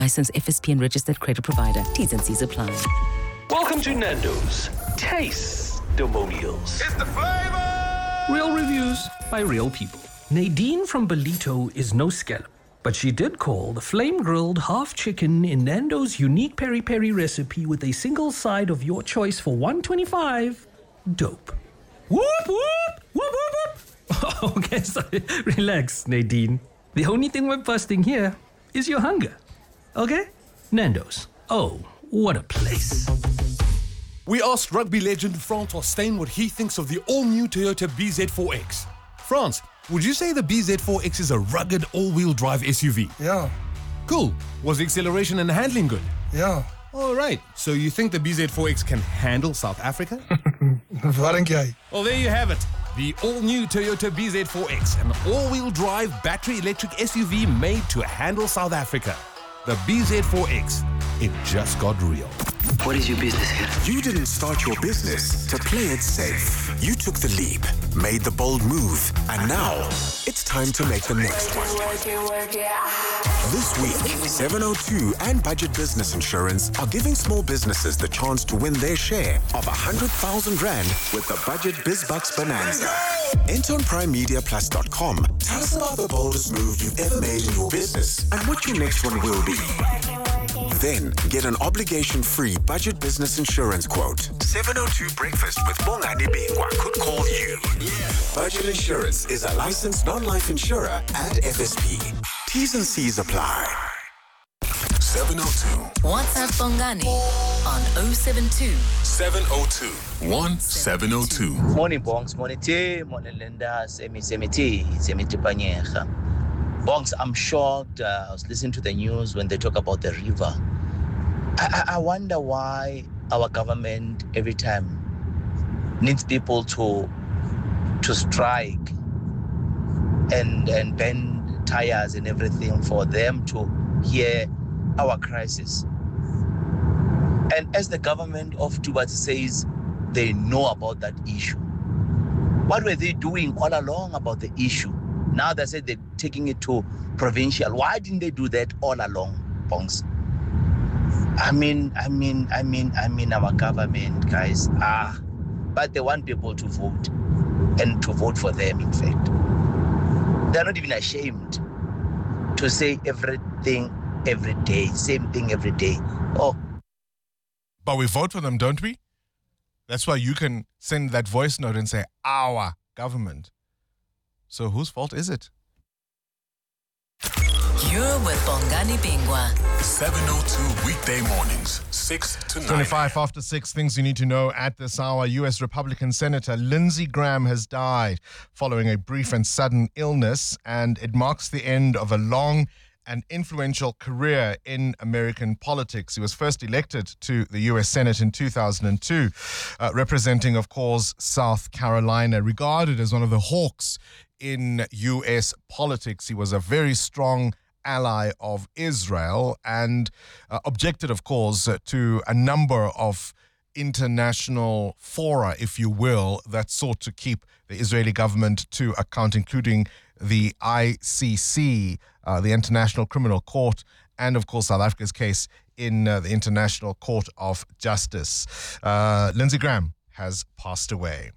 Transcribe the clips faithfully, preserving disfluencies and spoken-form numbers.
Licensed F S P and registered credit provider. T's and C's apply. Welcome to Nando's Taste-Demonials. It's the flavor! Real reviews by real people. Nadine from Belito is no scallop, but she did call the flame-grilled half chicken in Nando's unique peri-peri recipe with a single side of your choice for one dollar twenty-five dope. Whoop, whoop, whoop, whoop, whoop. Okay, sorry. Relax, Nadine. The only thing we're busting here is your hunger. Okay? Nando's. Oh, what a place. We asked rugby legend Francois Steyn what he thinks of the all-new Toyota B Z four X. France, would you say the B Z four X is a rugged all-wheel drive S U V? Yeah. Cool. Was the acceleration and handling good? Yeah. All right. So you think the B Z four X can handle South Africa? Wat dink jy? Well, there you have it. The all-new Toyota B Z four X, an all-wheel drive battery electric S U V made to handle South Africa. The B Z four X. It just got real. What is your business here? You didn't start your business to play it safe. You took the leap, made the bold move, and now it's time to make the next one. This week, seven oh two and Budget Business Insurance are giving small businesses the chance to win their share of one hundred thousand rand with the Budget BizBucks Bonanza. Enter on prime media plus dot com. Tell us about the boldest move you've ever made in your business and what your next one will be. Then get an obligation-free Budget Business Insurance quote. seven oh two Breakfast with Bongani Bingwa could call you. Budget Insurance is a licensed non-life insurer and F S P. T's and C's apply. seven oh two. WhatsApp Bongani on oh seven two. seven oh two. one seven oh two. Morning, Bongs. Morning, T. Morning, Linda. Semi, semi, T. Semi, Tipanyecha. Bongs, I'm shocked. Uh, I was listening to the news when they talk about the river. I, I wonder why our government every time needs people to to strike and and bend tires and everything for them to hear our crisis. And as the government of Dubai says they know about that issue, what were they doing all along about the issue? Now they said they're taking it to provincial. Why didn't they do that all along, Bongs? I mean, I mean, I mean, I mean, our government, guys, ah, but they want people to vote and to vote for them, in fact. They're not even ashamed to say everything every day, same thing every day. Oh. But we vote for them, don't we? That's why you can send that voice note and say, our government. So whose fault is it? You're with Bongani Bingwa. seven oh two weekday mornings, six to nine. twenty-five after six, things you need to know at this hour. U S Republican Senator Lindsey Graham has died following a brief and sudden illness, and it marks the end of a long and influential career in American politics. He was first elected to the U S Senate in two thousand two, uh, representing, of course, South Carolina, regarded as one of the hawks in U S politics. He was a very strong ally of Israel and uh, objected, of course, uh, to a number of international fora, if you will, that sought to keep the Israeli government to account, including the I C C, uh, the International Criminal Court, and, of course, South Africa's case in uh, the International Court of Justice. Uh, Lindsey Graham has passed away.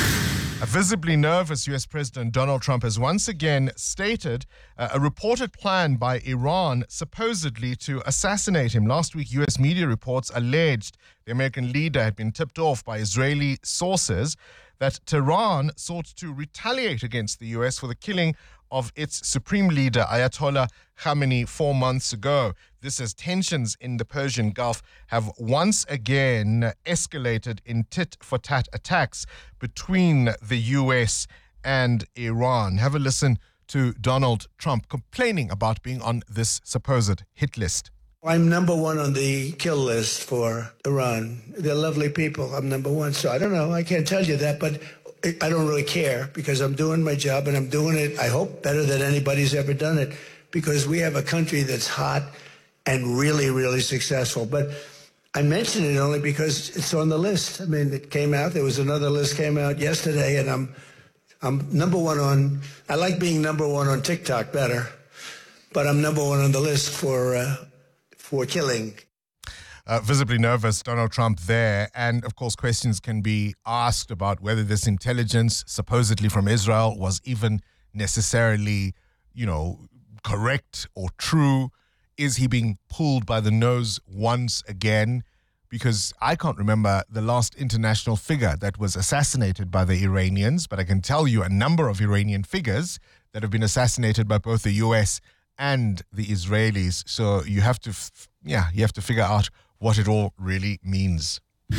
A visibly nervous U S President Donald Trump has once again stated uh, a reported plan by Iran supposedly to assassinate him. Last week, U S media reports alleged the American leader had been tipped off by Israeli sources that Tehran sought to retaliate against the U S for the killing of its supreme leader, Ayatollah Khamenei, four months ago. This as tensions in the Persian Gulf have once again escalated in tit-for-tat attacks between the U S and Iran. Have a listen to Donald Trump complaining about being on this supposed hit list. I'm number one on the kill list for Iran. They're lovely people. I'm number one. So I don't know. I can't tell you that, but I don't really care because I'm doing my job and I'm doing it, I hope, better than anybody's ever done it because we have a country that's hot and really, really successful. But I mention it only because it's on the list. I mean, it came out. There was another list came out yesterday, and I'm I'm number one on, I like being number one on TikTok better, but I'm number one on the list for uh, for killing. Uh, visibly nervous, Donald Trump there. And of course, questions can be asked about whether this intelligence, supposedly from Israel, was even necessarily, you know, correct or true. Is he being pulled by the nose once again? Because I can't remember the last international figure that was assassinated by the Iranians, but I can tell you a number of Iranian figures that have been assassinated by both the U S and the Israelis. So you have to, f- yeah, you have to figure out what it all really means.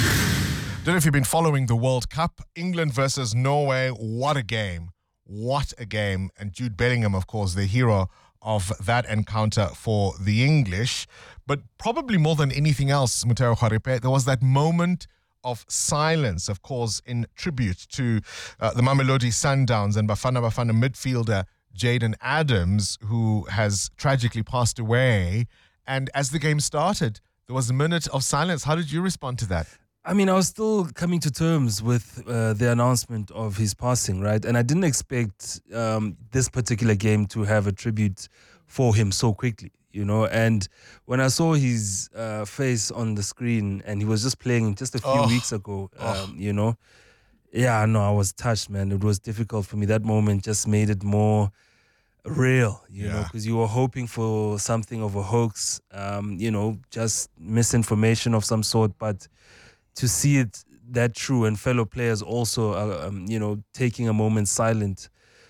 Don't know if you've been following the World Cup. England versus Norway. What a game. What a game. And Jude Bellingham, of course, the hero of that encounter for the English. But probably more than anything else, Muteo Kharipe, there was that moment of silence, of course, in tribute to uh, the Mamelodi Sundowns and Bafana Bafana midfielder Jaden Adams, who has tragically passed away. And as the game started, there was a minute of silence. How did you respond to that? I mean, I was still coming to terms with uh, the announcement of his passing, right? And I didn't expect um, this particular game to have a tribute for him so quickly, you know? And when I saw his uh, face on the screen, and he was just playing just a few Oh. weeks ago, um, Oh. you know? Yeah, no, I was touched, man. It was difficult for me. That moment just made it more real, you know, Yeah. because you were hoping for something of a hoax, um, you know, just misinformation of some sort. But to see it that true, and fellow players also, uh, um, you know, taking a moment silent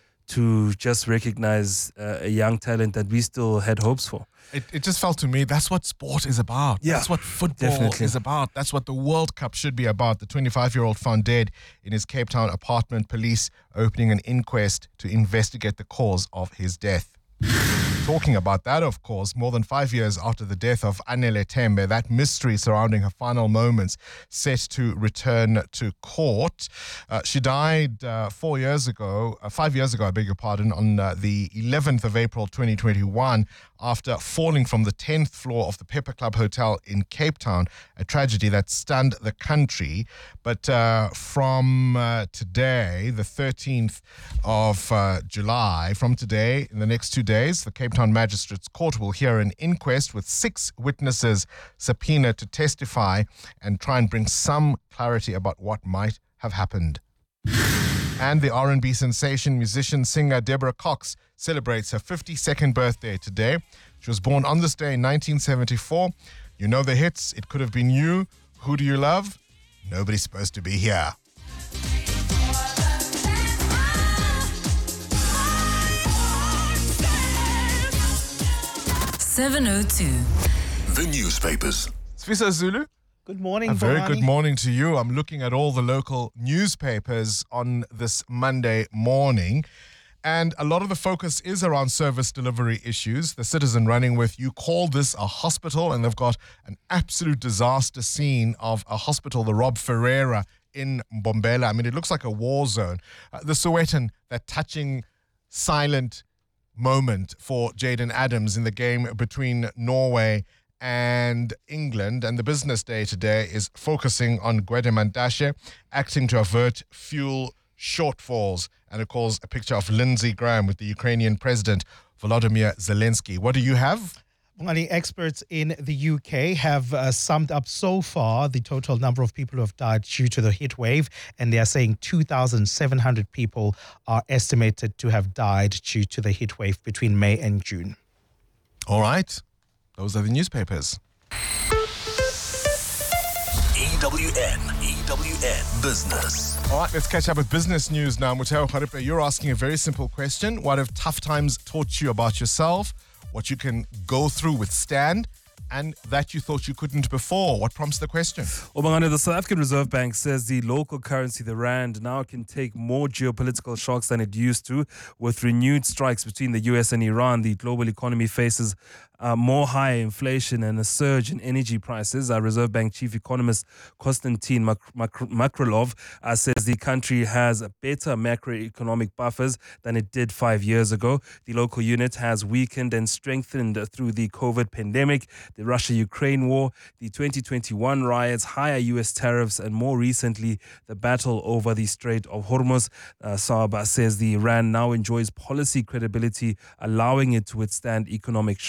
to just recognize uh, a young talent that we still had hopes for. It, it just felt to me that's what sport is about. Yeah, that's what football definitely. is about. That's what the World Cup should be about. The twenty-five-year-old found dead in his Cape Town apartment. Police opening an inquest to investigate the cause of his death. Talking about that, of course, more than five years after the death of Anele Tembe, that mystery surrounding her final moments set to return to court. Uh, she died uh, four years ago, uh, five years ago, I beg your pardon, on uh, the eleventh of April twenty twenty-one after falling from the tenth floor of the Pepper Club Hotel in Cape Town, a tragedy that stunned the country. But uh, from uh, today, the thirteenth of uh, July, from today, in the next two days, the Cape Town Magistrates Court will hear an inquest with six witnesses subpoenaed to testify and try and bring some clarity about what might have happened. And the R and B sensation, musician, singer Deborah Cox celebrates her fifty-second birthday today. She was born on this day in nineteen seventy-four. You know the hits, It Could Have Been You, Who Do You Love? Nobody's Supposed to Be Here. seven oh two. The newspapers. Sfisa Zulu. Good morning, A very Bongani. good morning to you. I'm looking at all the local newspapers on this Monday morning, and a lot of the focus is around service delivery issues. The Citizen running with, you call this a hospital, and they've got an absolute disaster scene of a hospital, the Rob Ferreira in Mbombela. I mean, it looks like a war zone. Uh, the Sowetan, that touching, silent moment for Jaden Adams in the game between Norway and England. And the business day today is focusing on Gwede Mantashe acting to avert fuel shortfalls. And of course, a picture of Lindsey Graham with the Ukrainian President Volodymyr Zelensky. What do you have? Bongani, experts in the U K have uh, summed up so far the total number of people who have died due to the heat wave, and they are saying two thousand seven hundred people are estimated to have died due to the heat wave between May and June. All right. Those are the newspapers. E W N, E W N Business. All right, let's catch up with business news now. Muteo Kharipe, you're asking a very simple question. What have tough times taught you about yourself? What you can go through, withstand, and that you thought you couldn't before? What prompts the question? Obangane, the South African Reserve Bank says the local currency, the rand, now can take more geopolitical shocks than it used to. With renewed strikes between the U S and Iran, the global economy faces uh, more high inflation and a surge in energy prices. Our Reserve Bank chief economist Konstantin Mak- Mak- Makrolov uh, says the country has better macroeconomic buffers than it did five years ago. The local unit has weakened and strengthened through the COVID pandemic, the Russia-Ukraine war, the twenty twenty-one riots, higher U S tariffs, and more recently, the battle over the Strait of Hormuz. Uh, Saab says the rand now enjoys policy credibility, allowing it to withstand economic shocks.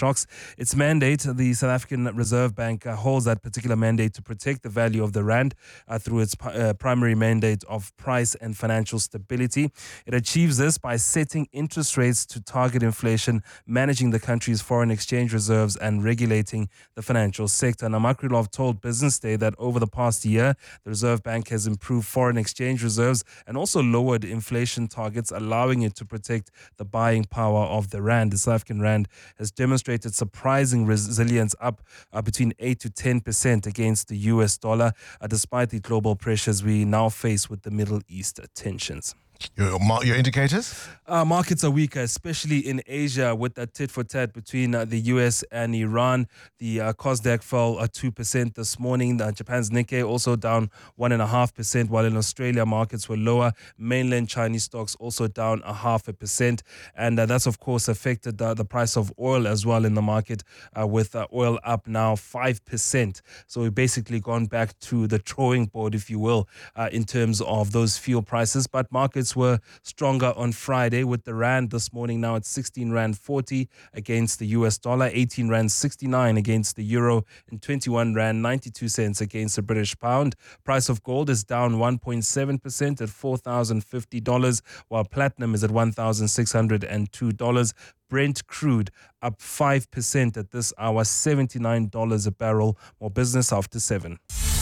Its mandate, the South African Reserve Bank uh, holds that particular mandate to protect the value of the rand uh, through its uh, primary mandate of price and financial stability. It achieves this by setting interest rates to target inflation, managing the country's foreign exchange reserves and regulating the financial sector. Now, Makrylov told Business Day that over the past year, the Reserve Bank has improved foreign exchange reserves and also lowered inflation targets, allowing it to protect the buying power of the rand. The South African rand has demonstrated surprising resilience, up uh, between eight to ten percent against the U S dollar, uh, despite the global pressures we now face with the Middle East tensions. Your, your indicators? Uh, markets are weaker, especially in Asia, with that tit-for-tat between uh, the U S and Iran. The uh, Kosdaq fell uh, two percent this morning. Uh, Japan's Nikkei also down one point five percent, while in Australia, markets were lower. Mainland Chinese stocks also down a half a percent. And uh, that's, of course, affected uh, the price of oil as well in the market, uh, with uh, oil up now five percent. So we've basically gone back to the drawing board, if you will, uh, in terms of those fuel prices. But markets were stronger on Friday, with the rand this morning now at sixteen rand forty against the U S dollar, eighteen rand sixty-nine against the euro, and twenty-one rand ninety-two cents against the British pound. Price of gold is down one point seven percent at four thousand fifty dollars, while platinum is at one thousand six hundred two dollars. Brent crude up five percent at this hour, seventy-nine dollars a barrel. More business after seven.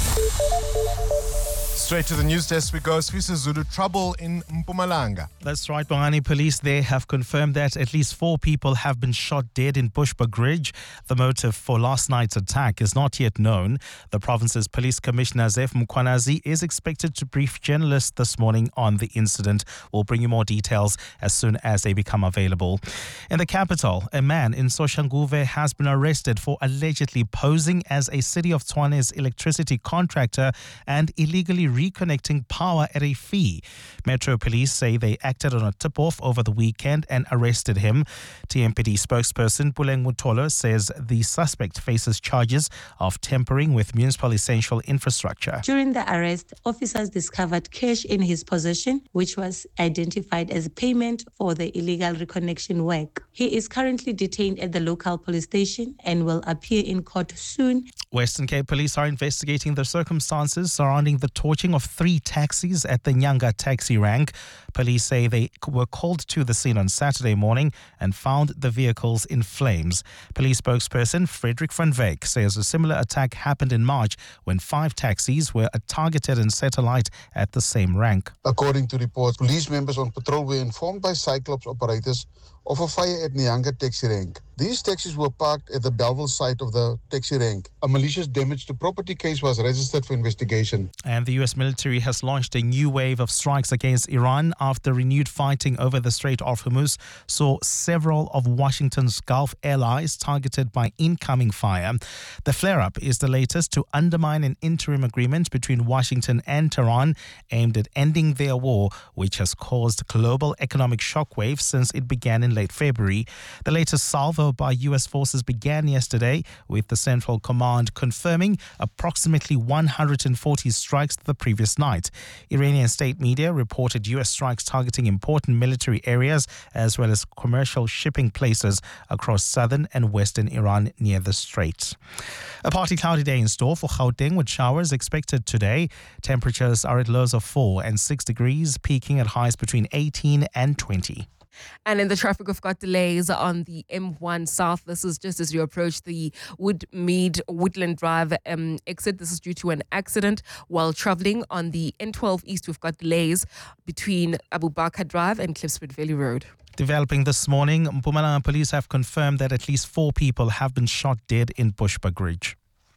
Straight to the news desk we go. Sfisa Zulu, trouble in Mpumalanga. That's right, Bongani. Police there have confirmed that at least four people have been shot dead in Bushbuckridge. The motive for last night's attack is not yet known. The province's Police Commissioner Zef Mkwanazi is expected to brief journalists this morning on the incident. We'll bring you more details as soon as they become available. In the capital, a man in Soshanguve has been arrested for allegedly posing as a City of Tshwane's electricity contractor and illegally reconnecting power at a fee. Metro Police say they acted on a tip-off over the weekend and arrested him. T M P D spokesperson Puleng Mutolo says the suspect faces charges of tampering with municipal essential infrastructure. During the arrest, officers discovered cash in his possession, which was identified as payment for the illegal reconnection work. He is currently detained at the local police station and will appear in court soon. Western Cape Police are investigating the circumstances surrounding the torching of three taxis at the Nyanga taxi rank. Police say they were called to the scene on Saturday morning and found the vehicles in flames. Police spokesperson Frederick van Wyk says a similar attack happened in March when five taxis were targeted and set alight at the same rank. According to reports, police members on patrol were informed by Cyclops operators of a fire at Nyanga taxi rank. These taxis were parked at the Belleville site of the taxi rank. A malicious damage to property case was registered for investigation. And the U S military has launched a new wave of strikes against Iran after renewed fighting over the Strait of Hormuz saw several of Washington's Gulf allies targeted by incoming fire. The flare-up is the latest to undermine an interim agreement between Washington and Tehran aimed at ending their war, which has caused global economic shockwaves since it began in late February. The latest salvo by U S forces began yesterday, with the Central Command confirming approximately one hundred forty strikes the previous night. Iranian state media reported U S strikes targeting important military areas as well as commercial shipping places across southern and western Iran near the strait. A partly cloudy day in store for Gauteng with showers expected today. Temperatures are at lows of four and six degrees, peaking at highs between eighteen and twenty. And in the traffic, we've got delays on the M one South. This is just as you approach the Woodmead Woodland Drive um, exit. This is due to an accident. While traveling on the N twelve East, we've got delays between Abu Bakr Drive and Klipspruit Valley Road. Developing this morning, Mpumalanga police have confirmed that at least four people have been shot dead in Bushbuckridge.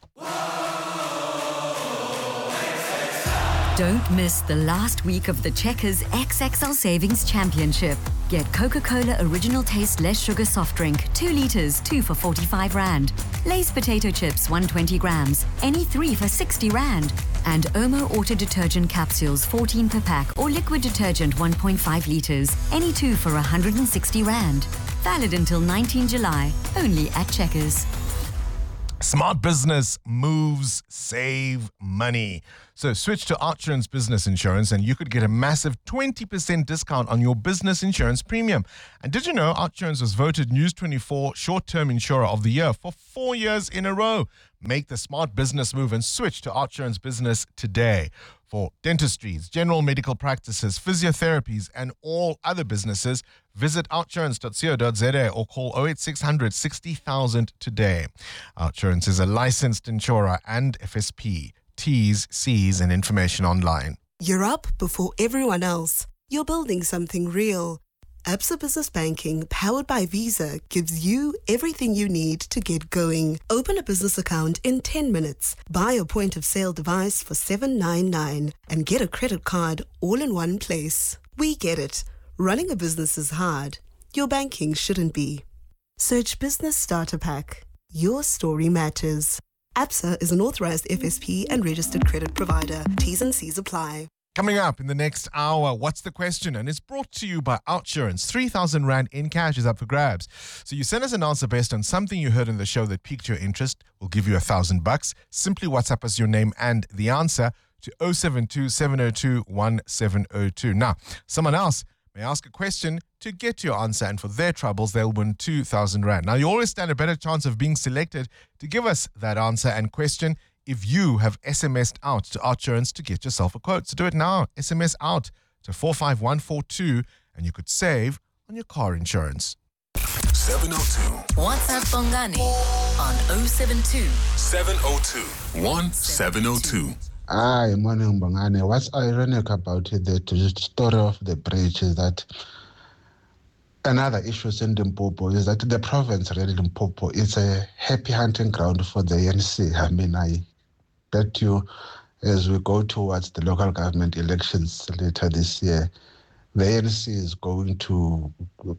Don't miss the last week of the Checkers X X L Savings Championship. Get Coca-Cola Original Taste Less Sugar Soft Drink, two litres, two for forty-five rand. Lay's Potato Chips, one hundred twenty grams, any three for sixty rand. And Omo Auto Detergent Capsules, fourteen per pack, or liquid detergent, one point five litres, any two for one hundred sixty rand. Valid until nineteenth July, only at Checkers. Smart business moves save money. So switch to Outsurance Business Insurance and you could get a massive twenty percent discount on your business insurance premium. And did you know Outsurance was voted News twenty-four Short-Term Insurer of the Year for four years in a row? Make the smart business move and switch to Outsurance Business today. For dentistries, general medical practices, physiotherapies, and all other businesses, visit outsurance dot co dot za or call oh eight six hundred sixty thousand today. Outsurance is a licensed insurer and F S P. T's, C's, and information online. You're up before everyone else. You're building something real. Absa Business Banking, powered by Visa, gives you everything you need to get going. Open a business account in ten minutes. Buy a point-of-sale device for seven ninety-nine and get a credit card all in one place. We get it. Running a business is hard. Your banking shouldn't be. Search Business Starter Pack. Your story matters. Absa is an authorized F S P and registered credit provider. T's and C's apply. Coming up in the next hour, what's the question? And it's brought to you by Outsurance. three thousand Rand in cash is up for grabs. So you send us an answer based on something you heard in the show that piqued your interest. We'll give you a thousand bucks. Simply WhatsApp us your name and the answer to oh seven two, seven oh two, one seven oh two. Now, someone else may ask a question to get your answer, and for their troubles, they'll win two thousand Rand. Now, you always stand a better chance of being selected to give us that answer and question if you have S M S'd out to Outsurance to get yourself a quote. So do it now. S M S out to four five one four two and you could save on your car insurance. seven oh two. WhatsApp Bongani on oh seven two, seven oh two, one seven oh two. Hi, morning, Bongani. What's ironic about it, the story of the bridge is that another issue in Limpopo is that the province, really, Limpopo, is a happy hunting ground for the A N C. I mean, I bet you as we go towards the local government elections later this year, the A N C is going to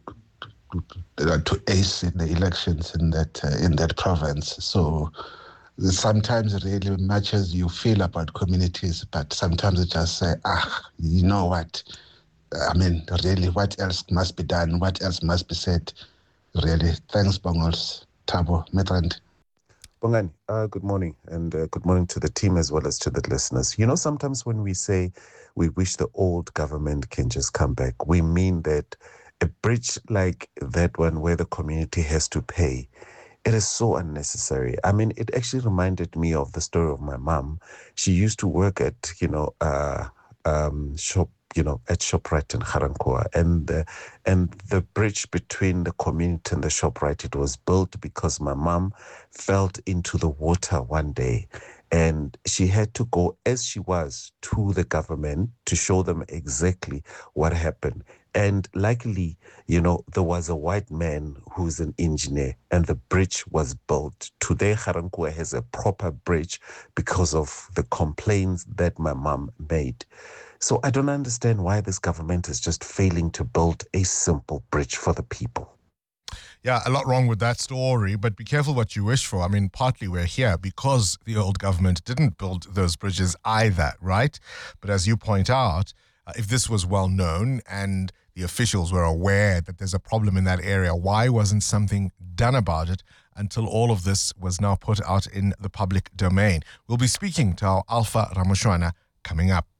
to ace in the elections in that uh, in that province. So sometimes really much as you feel about communities, but sometimes it just say, ah, you know what? I mean, really, what else must be done? What else must be said? Really. Thanks, Bongos. Tabo, Metrand. Bongani, uh, good morning, and uh, good morning to the team as well as to the listeners. You know, sometimes when we say we wish the old government can just come back, we mean that a bridge like that one where the community has to pay, it is so unnecessary. I mean, it actually reminded me of the story of my mom. She used to work at, you know, uh, um, shop, you know, at ShopRite in Ga-Rankuwa, and uh, and the bridge between the community and the ShopRite, it was built because my mom fell into the water one day, and she had to go as she was to the government to show them exactly what happened. And luckily, you know, there was a white man who's an engineer, and the bridge was built. Today, Ga-Rankuwa has a proper bridge because of the complaints that my mom made. So I don't understand why this government is just failing to build a simple bridge for the people. Yeah, a lot wrong with that story, but be careful what you wish for. I mean, partly we're here because the old government didn't build those bridges either, right? But as you point out, uh, if this was well known and the officials were aware that there's a problem in that area, why wasn't something done about it until all of this was now put out in the public domain? We'll be speaking to our Alpha Ramoshwana coming up.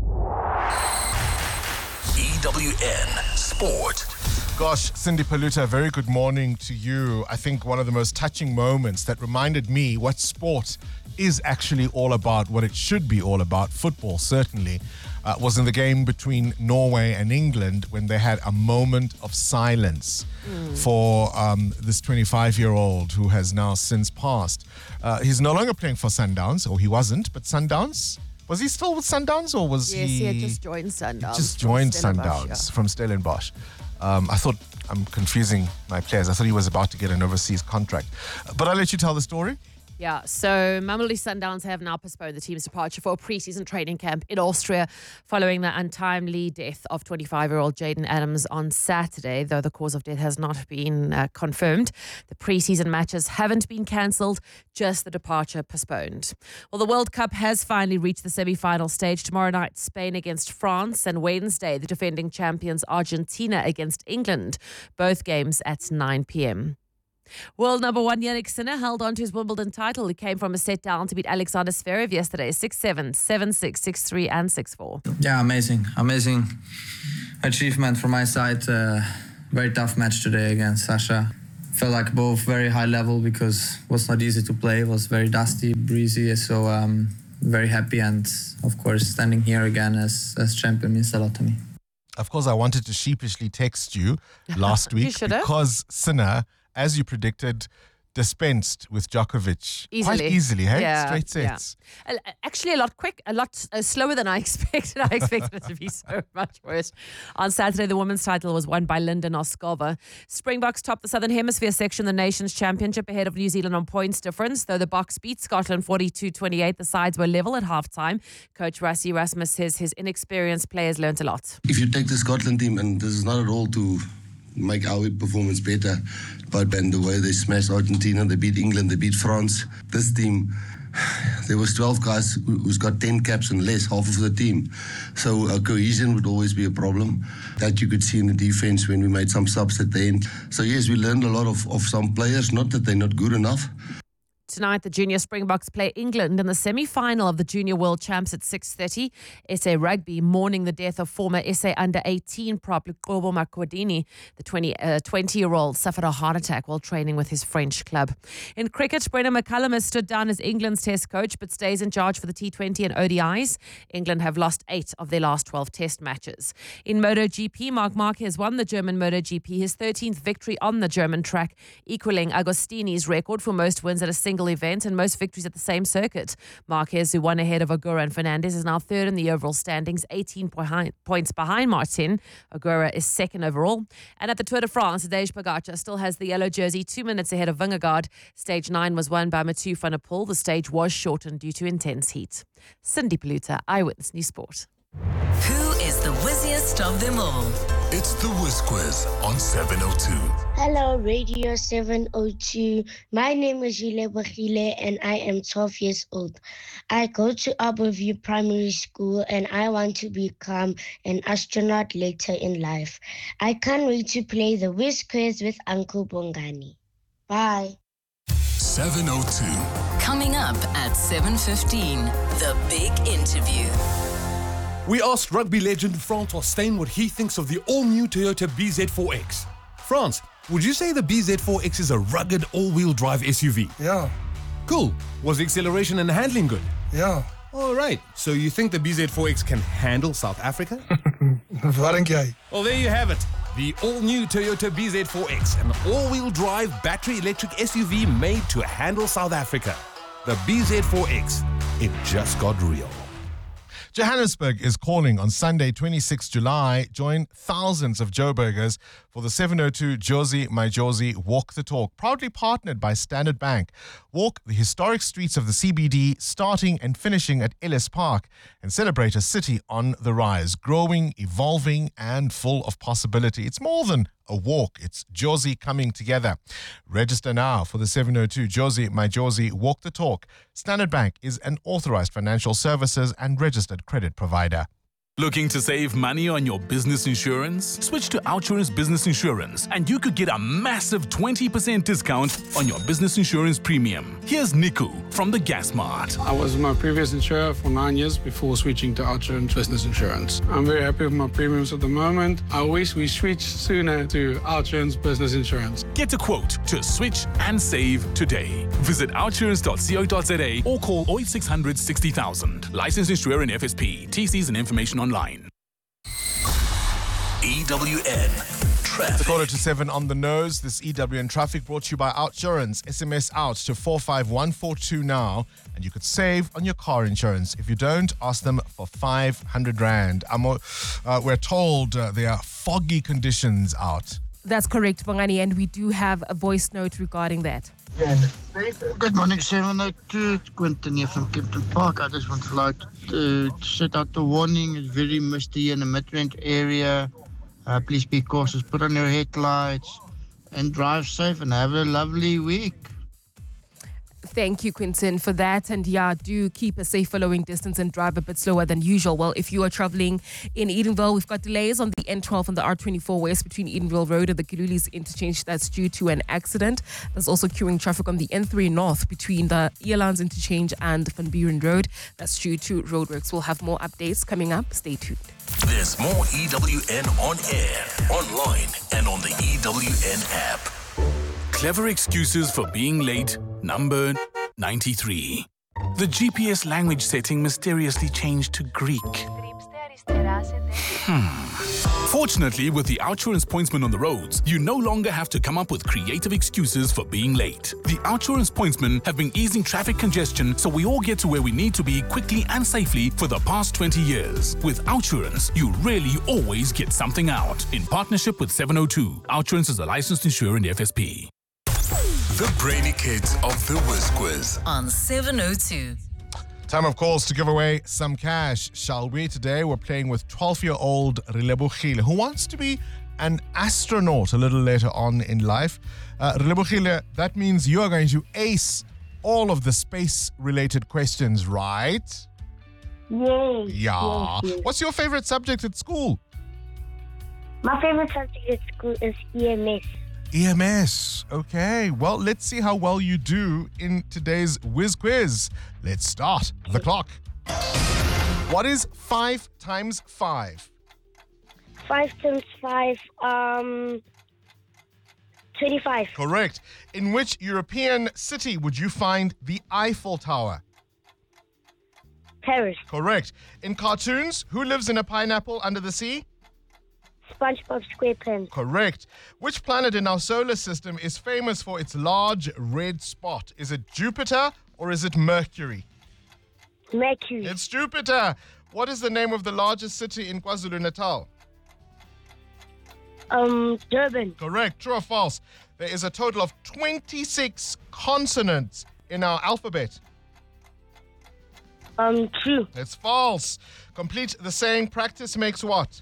E W N Sport. Gosh, Cindy Paluta, very good morning to you. I think one of the most touching moments that reminded me what sport is actually all about, what it should be all about, football certainly, uh, was in the game between Norway and England when they had a moment of silence mm. for um, this twenty-five-year-old who has now since passed. Uh, he's no longer playing for Sundowns, or he wasn't, but Sundowns... Was he still with Sundowns, or was yes, he... Yes, he had just joined Sundowns. He just joined Stellenbosch, Sundowns yeah. from Stellenbosch. Um, I thought, I'm confusing my players. I thought he was about to get an overseas contract. But I'll let you tell the story. Yeah, so Mamelodi Sundowns have now postponed the team's departure for a pre-season training camp in Austria following the untimely death of twenty-five-year-old Jaden Adams on Saturday, though the cause of death has not been uh, confirmed. The pre-season matches haven't been cancelled, just the departure postponed. Well, the World Cup has finally reached the semi-final stage. Tomorrow night, Spain against France, and Wednesday, the defending champions Argentina against England, both games at nine p.m. World number one Jannik Sinner held on to his Wimbledon title. He came from a set down to beat Alexander Zverev yesterday, six seven, seven six, six three and six four. Yeah, amazing. Amazing achievement from my side. Uh, very tough match today against Sasha. Felt like both very high level because it was not easy to play. It was very dusty, breezy. So um, very happy, and of course standing here again as, as champion means a lot to me. Of course, I wanted to sheepishly text you last You week should've. because Sinner, as you predicted, dispensed with Djokovic Easily. quite easily, hey? Yeah, Straight sets. yeah. Uh, Actually, a lot quick, a lot uh, slower than I expected. I expected it to be so much worse. On Saturday, the women's title was won by Linda Noskova. Springboks topped the Southern Hemisphere section, the Nations Championship, ahead of New Zealand on points difference. Though the Boks beat Scotland forty-two twenty-eight, the sides were level at halftime. Coach Rassie Erasmus says his inexperienced players learnt a lot. If you take the Scotland team, and this is not at all to make our performance better, but and the way they smashed Argentina, they beat England, they beat France. This team, there was twelve guys who- who's got ten caps and less, half of the team. So uh, cohesion would always be a problem. That you could see in the defense when we made some subs at the end. So yes, we learned a lot of, of some players, not that they're not good enough. Tonight, the Junior Springboks play England in the semi-final of the Junior World Champs at six thirty. S A Rugby mourning the death of former S A under eighteen prop Luqobo Makwadini. The twenty-year-old suffered a heart attack while training with his French club. In cricket, Brendan McCullum has stood down as England's test coach but stays in charge for the T twenty and O D Is. England have lost eight of their last twelve test matches. In MotoGP, Marc Marquez won the German MotoGP, his thirteenth victory on the German track, equaling Agostini's record for most wins at a single event and most victories at the same circuit. Marquez, who won ahead of Ogura and Fernandez, is now third in the overall standings, eighteen behind, points behind Martin. Ogura is second overall. And at the Tour de France, Tadej Pogacar still has the yellow jersey, two minutes ahead of Vingegaard. Stage nine was won by Mathieu van der Poel. The stage was shortened due to intense heat. Cindy Paluta, Eyewitness News Sport. Who is the whizziest of them all? It's the Whiz Quiz on seven oh two. Hello, Radio seven oh two. My name is Jule Bagile and I am twelve years old. I go to Aberview Primary School and I want to become an astronaut later in life. I can't wait to play the Whiz Quiz with Uncle Bongani. Bye. seven oh two. Coming up at seven fifteen, the big interview. We asked rugby legend Francois Steyn what he thinks of the all-new Toyota B Z four X. France, would you say the B Z four X is a rugged all-wheel drive S U V? Yeah. Cool. Was the acceleration and handling good? Ja. All right. So you think the B Z four X can handle South Africa? Wat dink jy? Well, there you have it. The all-new Toyota B Z four X, an all-wheel drive battery electric S U V made to handle South Africa. The B Z four X, it just got real. Johannesburg is calling on Sunday, twenty-sixth of July. Join thousands of Joburgers for the seven oh two Jozi My Jozi Walk the Talk, proudly partnered by Standard Bank. Walk the historic streets of the C B D, starting and finishing at Ellis Park, and celebrate a city on the rise, growing, evolving, and full of possibility. It's more than a walk. It's Jozi coming together. Register now for the seven oh two Jozi My Jozi Walk the Talk. Standard Bank is an authorized financial services and registered credit provider. Looking to save money on your business insurance? Switch to Outsurance Business Insurance and you could get a massive twenty percent discount on your business insurance premium. Here's Niku from the Gas Mart. I was my previous insurer for nine years before switching to Outsurance Business Insurance. I'm very happy with my premiums at the moment. I wish we switched sooner to Outsurance Business Insurance. Get a quote to switch and save today. Visit outsurance dot co dot za or call oh eight six hundred sixty thousand. Licensed insurer in F S P. T Cs and information online. E W N Traffic. It's a quarter to seven on the nose. This E W N Traffic brought to you by Outsurance. S M S out to four five one four two now and you could save on your car insurance. If you don't, ask them for five hundred rand. I'm, uh, we're told uh, there are foggy conditions out. That's correct, Bongani, and we do have a voice note regarding that. Good morning, seven oh two. Quentin here from Kempton Park. I just want to like to set out the warning. It's very misty in the Midrand area. Uh, please be cautious. Put on your headlights and drive safe and have a lovely week. Thank you, Quinton, for that. And yeah, do keep a safe following distance and drive a bit slower than usual. Well, if you are traveling in Edenville, we've got delays on the N twelve and the R twenty-four West between Edenville Road and the Kilulis interchange. That's due to an accident. There's also queuing traffic on the N three North between the Elands interchange and Van Buren Road. That's due to roadworks. We'll have more updates coming up. Stay tuned. There's more E W N on air, online, and on the E W N app. Clever excuses for being late, number ninety-three. The G P S language setting mysteriously changed to Greek. Hmm. Fortunately, with the Outsurance pointsman on the roads, you no longer have to come up with creative excuses for being late. The Outsurance pointsmen have been easing traffic congestion so we all get to where we need to be quickly and safely for the past twenty years. With Outsurance, you really always get something out. In partnership with seven oh two, Outsurance is a licensed insurer in F S P. The Brainy Kids of the Whiz Quiz on seven oh two. Time, of course, to give away some cash, shall we? Today, we're playing with twelve-year-old Relebohile, who wants to be an astronaut a little later on in life. Uh, Relebohile, that means you are going to ace all of the space-related questions, right? Yes. Yeah. Yes, yes. What's your favorite subject at school? My favorite subject at school is E M S. E M S. Okay. Well, let's see how well you do in today's Whiz Quiz. Let's start the clock. What is five times five? Five times five, um, twenty-five. Correct. In which European city would you find the Eiffel Tower? Paris. Correct. In cartoons, who lives in a pineapple under the sea? SpongeBob SquarePants. Correct. Which planet in our solar system is famous for its large red spot? Is it Jupiter or is it Mercury? Mercury. It's Jupiter. What is the name of the largest city in KwaZulu-Natal? Um, Durban. Correct. True or false? There is a total of twenty-six consonants in our alphabet. Um, true. It's false. Complete the saying, practice makes what?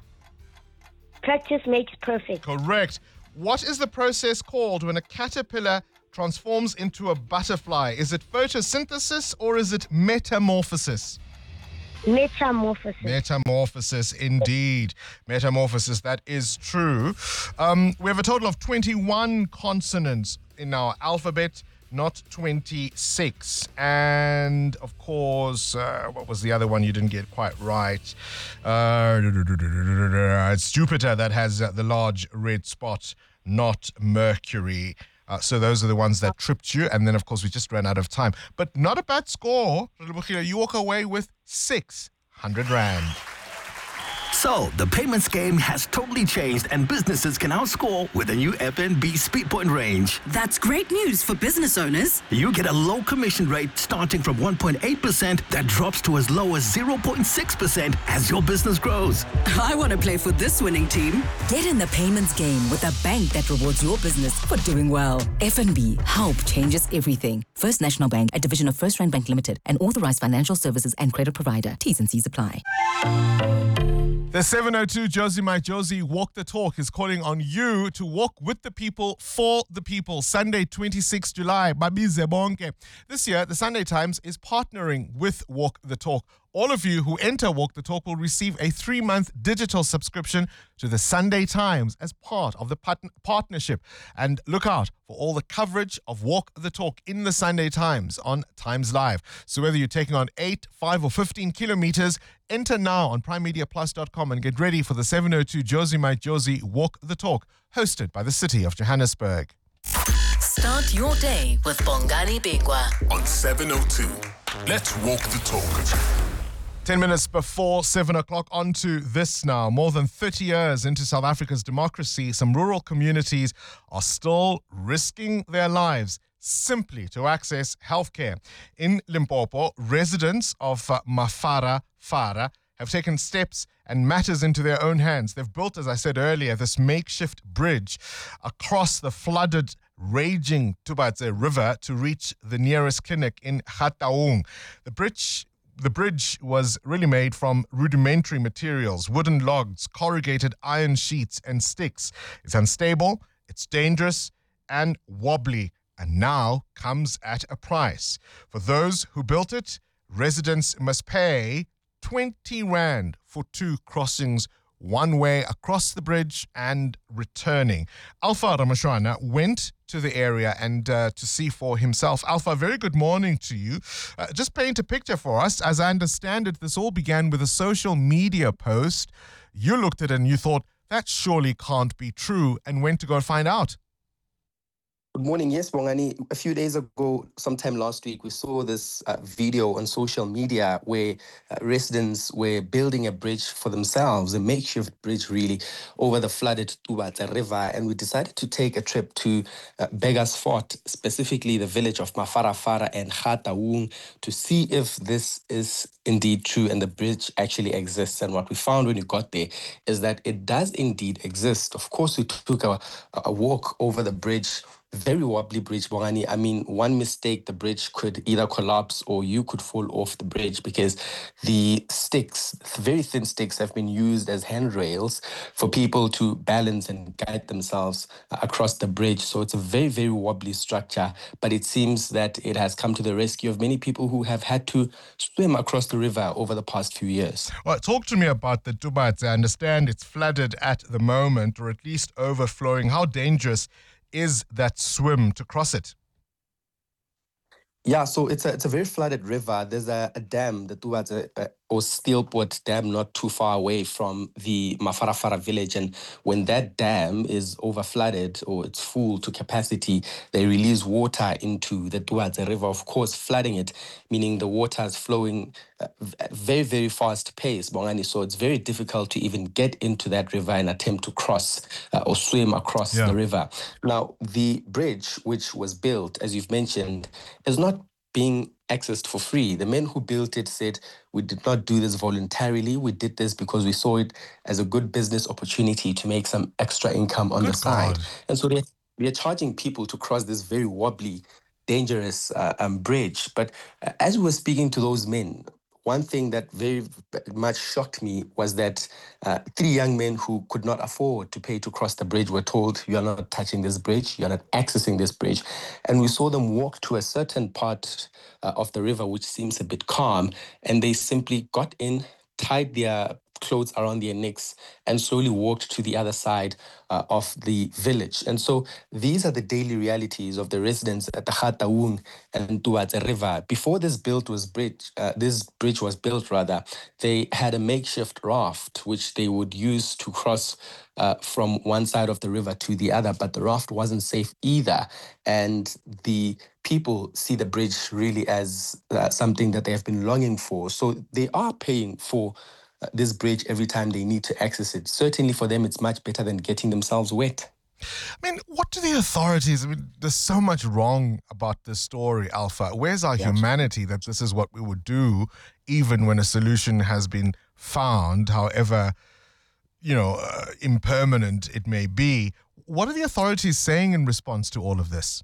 Practice makes perfect. Correct. What is the process called when a caterpillar transforms into a butterfly? Is it photosynthesis or is it metamorphosis? Metamorphosis. Metamorphosis, indeed. Metamorphosis, that is true. Um, we have a total of twenty-one consonants in our alphabet, not twenty-six. And, of course, uh, what was the other one you didn't get quite right? Uh, it's Jupiter that has uh, the large red spot, not Mercury. Uh, so those are the ones that tripped you. And then, of course, we just ran out of time. But not a bad score. You walk away with six hundred rand. So, the payments game has totally changed and businesses can now score with the new F N B Speedpoint range. That's great news for business owners. You get a low commission rate starting from one point eight percent that drops to as low as zero point six percent as your business grows. I want to play for this winning team. Get in the payments game with a bank that rewards your business for doing well. F N B, help changes everything. First National Bank, a division of First Rand Bank Limited, an authorized financial services and credit provider. T's and C's apply. The seven oh two Josie My Josie Walk the Talk is calling on you to walk with the people for the people. Sunday, twenty-sixth of July. Babize bonke. This year, the Sunday Times is partnering with Walk the Talk. All of you who enter Walk the Talk will receive a three-month digital subscription to the Sunday Times as part of the part- partnership. And look out for all the coverage of Walk the Talk in the Sunday Times on Times Live. So whether you're taking on eight, five, or fifteen kilometers, enter now on prime media plus dot com and get ready for the seven oh two Josie My Josie Walk the Talk, hosted by the City of Johannesburg. Start your day with Bongani Bingwa on seven oh two. Let's walk the talk. Ten minutes before seven o'clock, on to this now. More than thirty years into South Africa's democracy, some rural communities are still risking their lives simply to access healthcare. In Limpopo, residents of uh, Mafara Fara have taken steps and matters into their own hands. They've built, as I said earlier, this makeshift bridge across the flooded, raging Tubatse River to reach the nearest clinic in Gautaung. The bridge The bridge was really made from rudimentary materials, wooden logs, corrugated iron sheets, and sticks. It's unstable, it's dangerous, and wobbly. and now comes at a price. For those who built it, residents must pay twenty rand for two crossings, one way across the bridge and returning. Alpha Ramashwana went to the area and uh, to see for himself. Alpha, very good morning to you. Uh, just paint a picture for us. As I understand it, this all began with a social media post. You looked at it and you thought, that surely can't be true, and went to go find out. Good morning. Yes, Bongani. A few days ago, sometime last week, we saw this uh, video on social media where uh, residents were building a bridge for themselves, a makeshift bridge really, over the flooded Tubatse River. And we decided to take a trip to uh, Beggars Fort, specifically the village of Mafarafara and Kgataung, to see if this is indeed true and the bridge actually exists. And what we found when we got there is that it does indeed exist. Of course, we took a, a walk over the bridge. Very wobbly bridge, Bongani. I mean, one mistake, the bridge could either collapse or you could fall off the bridge because the sticks, very thin sticks, have been used as handrails for people to balance and guide themselves across the bridge. So it's a very, very wobbly structure, but it seems that it has come to the rescue of many people who have had to swim across the river over the past few years. Well, talk to me about the Tubatse. I understand it's flooded at the moment, or at least overflowing. How dangerous is that swim to cross it? Yeah, so it's a it's a very flooded river. There's a, a dam, the Tubatse uh, or Steelport Dam, not too far away from the Mafarafara village. And when that dam is over flooded or it's full to capacity, they release water into the Tubatse River, of course, flooding it, meaning the water is flowing uh, very, very fast pace, Bongani. So it's very difficult to even get into that river and attempt to cross uh, or swim across Yeah. the river. Now, the bridge, which was built, as you've mentioned, is not being accessed for free. The men who built it said, we did not do this voluntarily. We did this because we saw it as a good business opportunity to make some extra income on Good the side. God. And so they, we are charging people to cross this very wobbly, dangerous uh, um, bridge. But uh, as we were speaking to those men, one thing that very much shocked me was that uh, three young men who could not afford to pay to cross the bridge were told, you are not touching this bridge, you are not accessing this bridge. And we saw them walk to a certain part uh, of the river, which seems a bit calm, and they simply got in, tied their clothes around their necks, and slowly walked to the other side uh, of the village. And so these are the daily realities of the residents at the Kgataung and Tubatse River. Before this built was bridge, uh, this bridge was built rather, they had a makeshift raft which they would use to cross uh, from one side of the river to the other, but the raft wasn't safe either. And the people see the bridge really as uh, something that they have been longing for. So they are paying for uh, this bridge every time they need to access it. Certainly for them, it's much better than getting themselves wet. I mean, what do the authorities, I mean, there's so much wrong about this story, Alpha. Where's our humanity that this is what we would do, even when a solution has been found, however, you know, uh, impermanent it may be? What are the authorities saying in response to all of this?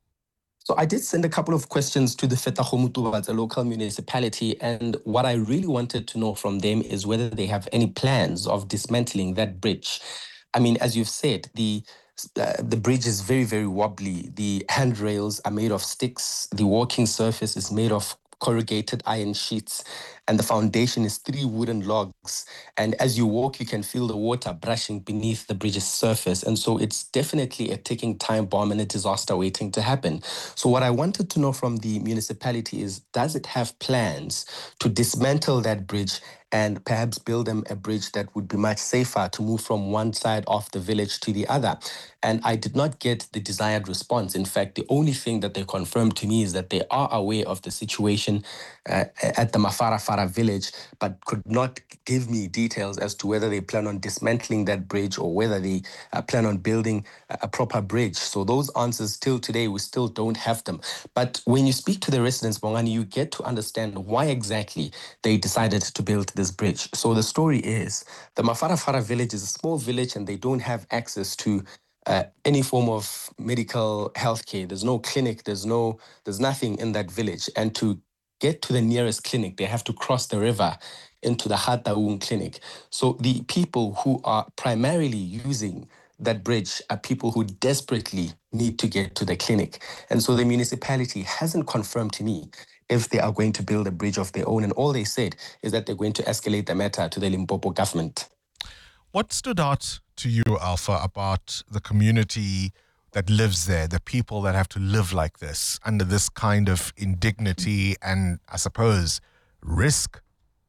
So I did send a couple of questions to the Fetakgomo Tubatse, a local municipality, and what I really wanted to know from them is whether they have any plans of dismantling that bridge. I mean, as you've said, the uh, the bridge is very, very wobbly. The handrails are made of sticks. The walking surface is made of corrugated iron sheets, and the foundation is three wooden logs. And as you walk, you can feel the water brushing beneath the bridge's surface. And so it's definitely a ticking time bomb and a disaster waiting to happen. So what I wanted to know from the municipality is, does it have plans to dismantle that bridge and perhaps build them a bridge that would be much safer to move from one side of the village to the other? And I did not get the desired response. In fact, the only thing that they confirmed to me is that they are aware of the situation uh, at the Mafarafara village, but could not give me details as to whether they plan on dismantling that bridge or whether they uh, plan on building a, a proper bridge. So those answers till today, we still don't have them. But when you speak to the residents, Bongani, you get to understand why exactly they decided to build this bridge. So the story is, the Mafarafara village is a small village and they don't have access to Uh, any form of medical health care. There's no clinic, there's no, there's nothing in that village. And to get to the nearest clinic, they have to cross the river into the Kgataung clinic. So the people who are primarily using that bridge are people who desperately need to get to the clinic. And so the municipality hasn't confirmed to me if they are going to build a bridge of their own. And all they said is that they're going to escalate the matter to the Limpopo government. What stood out to you, Alpha, about the community that lives there, the people that have to live like this, under this kind of indignity and, I suppose, risk?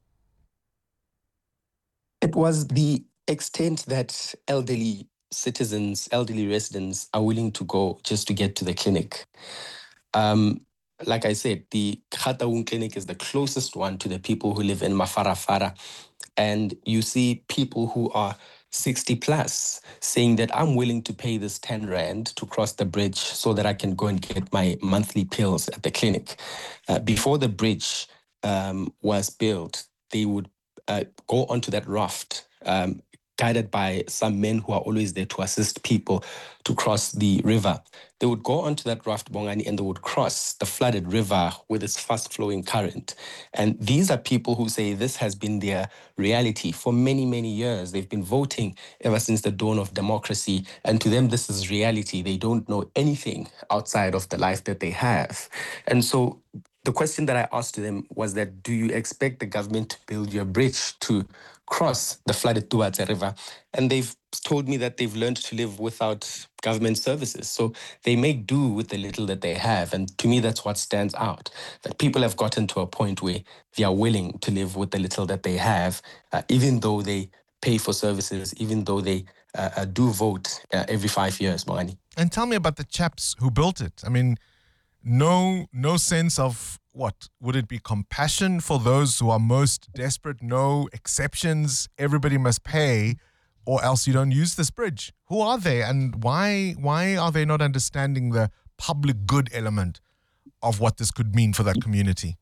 It was the extent that elderly citizens, elderly residents are willing to go just to get to the clinic. Um, like I said, the Khataung clinic is the closest one to the people who live in Mafarafara. And you see people who are sixty plus saying that I'm willing to pay this ten rand to cross the bridge so that I can go and get my monthly pills at the clinic. Uh, before the bridge um, was built, they would uh, go onto that raft, um, guided by some men who are always there to assist people to cross the river. They would go onto that raft, Bongani, and they would cross the flooded river with its fast-flowing current. And these are people who say this has been their reality for many, many years. They've been voting ever since the dawn of democracy, and to them, this is reality. They don't know anything outside of the life that they have. And so the question that I asked to them was that, do you expect the government to build you a bridge to cross the flooded Tuatse River? And they've told me that they've learned to live without government services. So they make do with the little that they have. And to me, that's what stands out, that people have gotten to a point where they are willing to live with the little that they have, uh, even though they pay for services, even though they uh, uh, do vote uh, every five years, Moani. And tell me about the chaps who built it. I mean, no, no sense of what? Would it be compassion for those who are most desperate? No exceptions. Everybody must pay, or else you don't use this bridge. Who are they, and why why are they not understanding the public good element of what this could mean for that community?